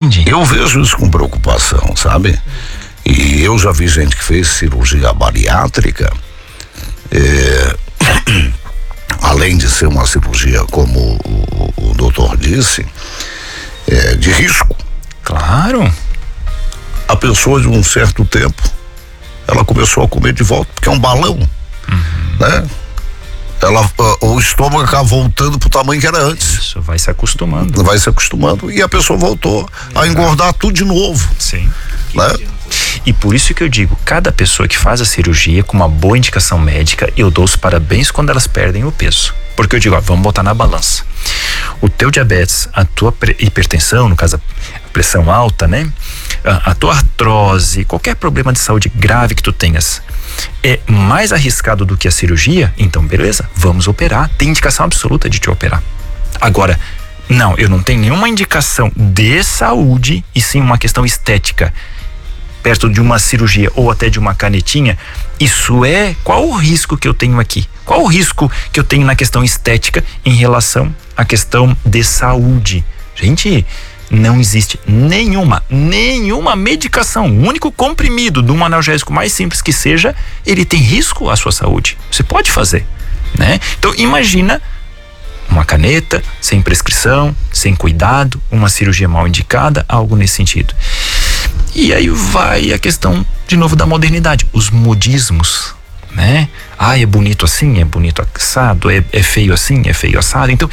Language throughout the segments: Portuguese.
Entendi. Eu vejo isso com preocupação, sabe? E eu já vi gente que fez cirurgia bariátrica, além de ser uma cirurgia, como o doutor disse, de risco. Claro. A pessoa, de um certo tempo, ela começou a comer de volta, porque é um balão, né? O estômago acaba voltando pro tamanho que era antes. Isso, vai se acostumando. Vai se acostumando e a pessoa voltou a engordar tudo de novo. Sim. Né? E por isso que eu digo, cada pessoa que faz a cirurgia com uma boa indicação médica, eu dou os parabéns quando elas perdem o peso. Porque eu digo, vamos botar na balança. O teu diabetes, a tua hipertensão, no caso a pressão alta, né? A tua artrose, qualquer problema de saúde grave que tu tenhas, é mais arriscado do que a cirurgia, então beleza, vamos operar. Tem indicação absoluta de te operar. Agora, não, eu não tenho nenhuma indicação de saúde e sim uma questão estética perto de uma cirurgia ou até de uma canetinha. Isso qual o risco que eu tenho aqui? Qual o risco que eu tenho na questão estética em relação à questão de saúde? Gente, não existe nenhuma medicação. O único comprimido de um analgésico mais simples que seja, ele tem risco à sua saúde. Você pode fazer, né? Então imagina uma caneta sem prescrição, sem cuidado, uma cirurgia mal indicada, algo nesse sentido. E aí vai a questão de novo da modernidade, os modismos, né? É bonito assim, é bonito assado, é feio assim, é feio assado. Então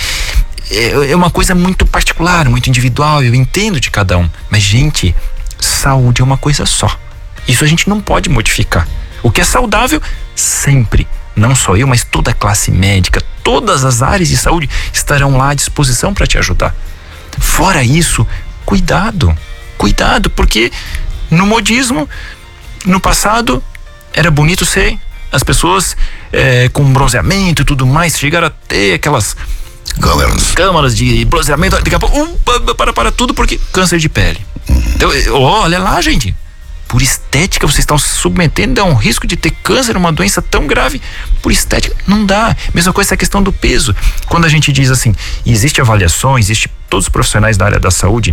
é uma coisa muito particular, muito individual, eu entendo de cada um. Mas, gente, saúde é uma coisa só. Isso a gente não pode modificar. O que é saudável, sempre, não só eu, mas toda a classe médica, todas as áreas de saúde estarão lá à disposição para te ajudar. Fora isso, cuidado, porque no modismo, no passado, era bonito ser as pessoas com bronzeamento e tudo mais, chegaram a ter aquelas câmaras de bronzeamento, daqui a pouco para tudo porque câncer de pele. Então, olha lá, gente, por estética vocês estão se submetendo a um risco de ter câncer, uma doença tão grave por estética, não dá. Mesma coisa essa questão do peso, quando a gente diz assim, existe avaliação, todos os profissionais da área da saúde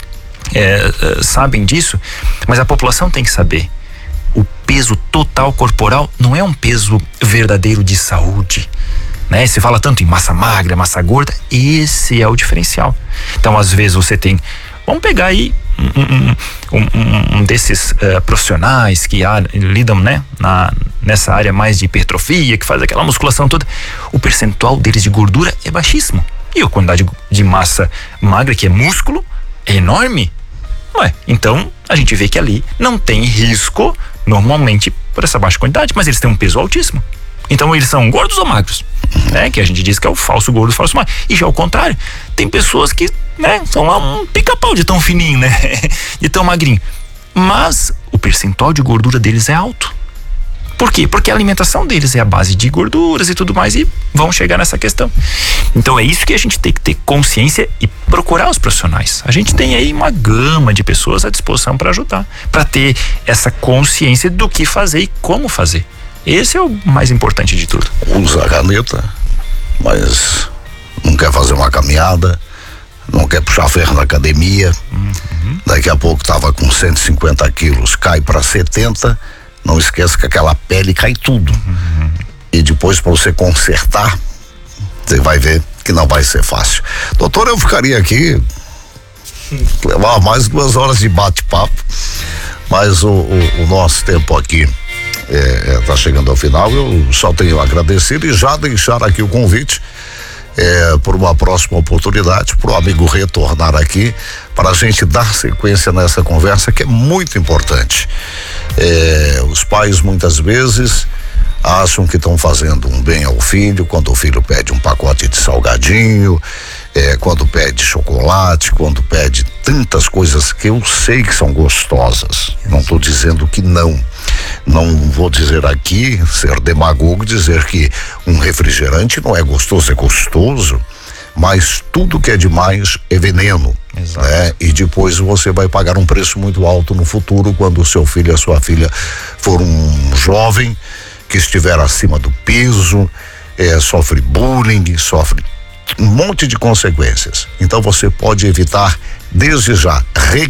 sabem disso, mas a população tem que saber, o peso total corporal não é um peso verdadeiro de saúde, né? Se fala tanto em massa magra, massa gorda, esse é o diferencial. Então às vezes você tem, vamos pegar aí um desses profissionais que lidam, né, nessa área mais de hipertrofia, que faz aquela musculação toda, o percentual deles de gordura é baixíssimo e a quantidade de massa magra, que é músculo, é enorme. Então a gente vê que ali não tem risco normalmente por essa baixa quantidade, mas eles têm um peso altíssimo. Então eles são gordos ou magros, né? Que a gente diz que é o falso gordo, falso magro. E já ao contrário, tem pessoas que, né, são lá um pica-pau de tão fininho, né? De tão magrinho. Mas o percentual de gordura deles é alto. Por quê? Porque a alimentação deles é a base de gorduras e tudo mais, e vão chegar nessa questão. Então é isso que a gente tem que ter consciência e procurar os profissionais. A gente tem aí uma gama de pessoas à disposição para ajudar, para ter essa consciência do que fazer e como fazer. Esse é o mais importante de tudo. Usa a caneta, mas não quer fazer uma caminhada, não quer puxar ferro na academia. Daqui a pouco tava com 150 quilos, cai para 70. Não esqueça que aquela pele cai tudo. E depois, para você consertar, você vai ver que não vai ser fácil. Doutor, eu ficaria aqui, levar mais 2 horas de bate-papo, mas o nosso tempo aqui está chegando ao final. Eu só tenho a agradecer e já deixar aqui o convite por uma próxima oportunidade, para o amigo retornar aqui para a gente dar sequência nessa conversa que é muito importante. Os pais muitas vezes acham que estão fazendo um bem ao filho quando o filho pede um pacote de salgadinho, quando pede chocolate, quando pede tantas coisas que eu sei que são gostosas. Não estou dizendo que não vou dizer aqui, ser demagogo, dizer que um refrigerante não é gostoso, é gostoso, mas tudo que é demais é veneno. Exato. Né? E depois você vai pagar um preço muito alto no futuro, quando o seu filho e a sua filha for um jovem que estiver acima do peso, sofre bullying, sofre um monte de consequências. Então você pode evitar desde já,